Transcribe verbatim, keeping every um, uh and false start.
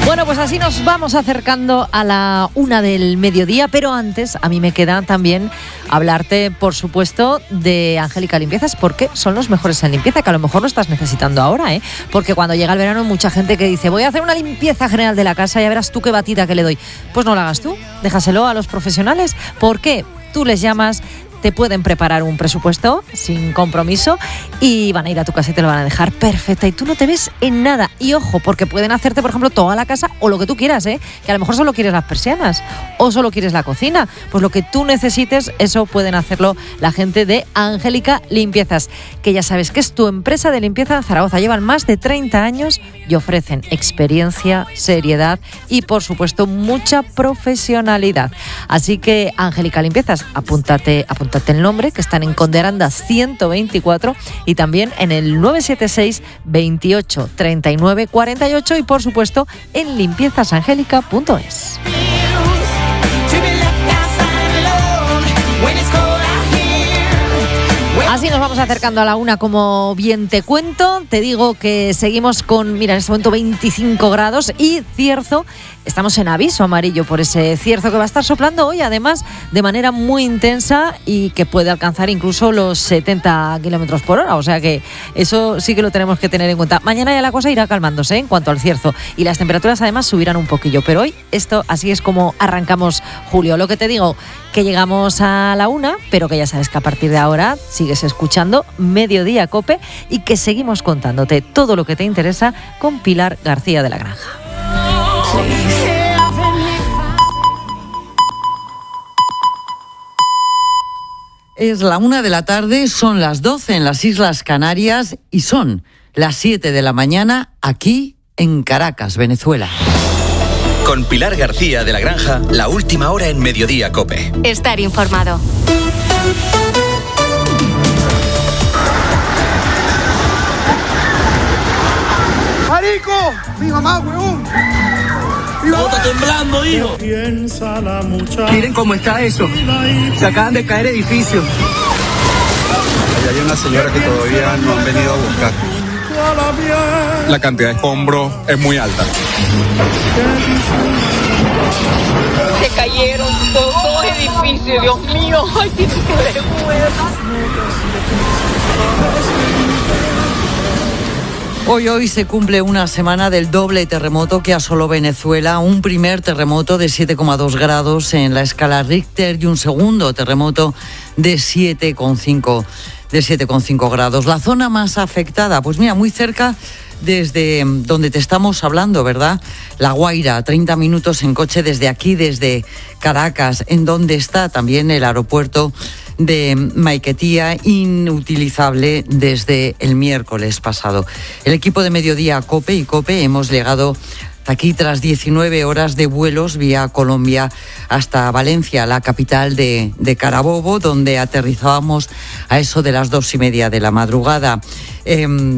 Bueno, pues así nos vamos acercando a la una del mediodía, pero antes a mí me queda también hablarte, por supuesto, de Angélica Limpiezas, porque son los mejores en limpieza, que a lo mejor lo estás necesitando ahora, ¿eh? Porque cuando llega el verano hay mucha gente que dice, voy a hacer una limpieza general de la casa, ya verás tú qué batida que le doy. Pues no la hagas tú, déjaselo a los profesionales. ¿Por qué? Tú les llamas, te pueden preparar un presupuesto sin compromiso y van a ir a tu casa y te lo van a dejar perfecta y tú no te ves en nada. Y ojo, porque pueden hacerte, por ejemplo, toda la casa o lo que tú quieras, ¿eh? Que a lo mejor solo quieres las persianas o solo quieres la cocina. Pues lo que tú necesites, eso pueden hacerlo la gente de Angélica Limpiezas, que ya sabes que es tu empresa de limpieza en Zaragoza. Llevan más de treinta años y ofrecen experiencia, seriedad y, por supuesto, mucha profesionalidad. Así que Angélica Limpiezas, apúntate, apúntate el nombre, que están en Conde Aranda ciento veinticuatro y también en el nueve siete seis, veintiocho, treinta y nueve, cuarenta y ocho y por supuesto en limpiezasangélica punto es. Así nos vamos acercando a la una, como bien te cuento. Te digo que seguimos con, mira, en este momento veinticinco grados y cierzo. Estamos en aviso amarillo por ese cierzo que va a estar soplando hoy, además de manera muy intensa y que puede alcanzar incluso los setenta kilómetros por hora. O sea que eso sí que lo tenemos que tener en cuenta. Mañana ya la cosa irá calmándose, ¿eh? En cuanto al cierzo, y las temperaturas además subirán un poquillo. Pero hoy esto, así es como arrancamos julio. Lo que te digo, que llegamos a la una, pero que ya sabes que a partir de ahora sigues escuchando Mediodía Cope y que seguimos contándote todo lo que te interesa con Pilar García de la Granja. Es la una de la tarde, son las doce en las Islas Canarias y son las siete de la mañana aquí en Caracas, Venezuela. Con Pilar García de la Granja, la última hora en Mediodía Cope. Estar informado. ¡Marico! ¡Mi mamá, huevón! ¡No está temblando, hijo! Miren cómo está eso. Se acaban de caer edificios. Allá hay una señora que todavía no han venido a buscar. La cantidad de escombros es muy alta. Se cayeron todos los edificios, Dios mío. Ay, qué vergüenza. Hoy, hoy se cumple una semana del doble terremoto que asoló Venezuela, un primer terremoto de siete coma dos grados en la escala Richter y un segundo terremoto de siete coma cinco de siete coma cinco grados. La zona más afectada, pues mira, muy cerca desde donde te estamos hablando, ¿verdad? La Guaira, treinta minutos en coche desde aquí, desde Caracas, en donde está también el aeropuerto de Maiquetía, inutilizable desde el miércoles pasado. El equipo de Mediodía Cope y Cope hemos llegado aquí tras diecinueve horas de vuelos vía Colombia hasta Valencia, la capital de, de Carabobo, donde aterrizábamos a eso de las dos y media de la madrugada. Eh,